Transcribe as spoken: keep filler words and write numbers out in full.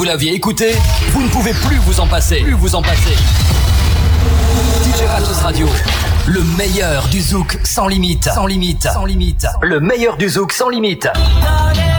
Vous l'aviez écouté, vous ne pouvez plus vous en passer. Plus vous en passer. D J Ratos Radio, le meilleur du zouk sans limite. Sans limite. Sans limite. Le meilleur du zouk sans limite.